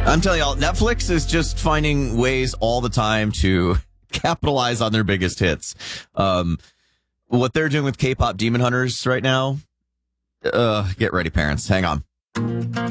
I'm telling y'all, Netflix is just finding ways all the time to capitalize on their biggest hits. What they're doing with K-pop Demon Hunters right now, get ready, parents. Hang on.